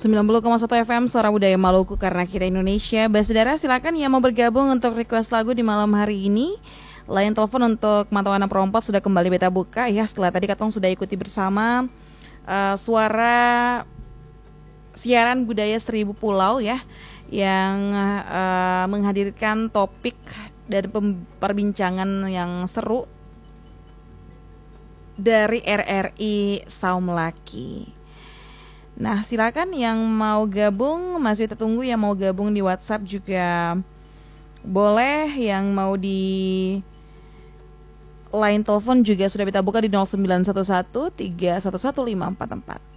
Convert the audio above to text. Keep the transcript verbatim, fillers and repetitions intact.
sembilan puluh koma satu F M Suara Budaya Maluku karena kita Indonesia. Saudara silakan yang mau bergabung untuk request lagu di malam hari ini. Line telepon untuk Matawana Perompat sudah kembali beta buka ya, setelah tadi katong sudah ikuti bersama uh, suara siaran budaya Seribu Pulau ya, yang uh, menghadirkan topik dan perbincangan yang seru dari R R I Saum Laki. Nah silakan yang mau gabung, masih kita tunggu yang mau gabung di WhatsApp juga boleh, yang mau di line telepon juga sudah kita buka di nol sembilan satu satu tiga satu satu lima empat empat.